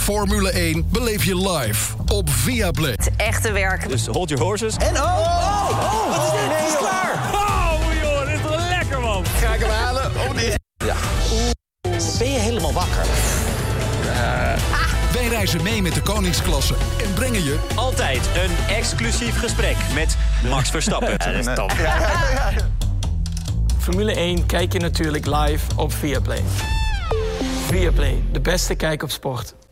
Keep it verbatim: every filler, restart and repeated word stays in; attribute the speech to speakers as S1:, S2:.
S1: Formule één beleef je live op Viaplay.
S2: Het echte werk.
S3: Dus hold your horses.
S4: En oh, oh, oh, wat is dit? Het is klaar.
S3: Oh, joh, dit is wel lekker, man.
S4: Ga ik hem halen? Oh, dit. Ja. Ben je helemaal wakker?
S1: Wij reizen mee met de koningsklasse en brengen je
S3: Altijd een exclusief gesprek met Max Verstappen. Ja, dat is top.
S5: Formule één kijk je natuurlijk live op Viaplay. Viaplay, de beste kijk op sport.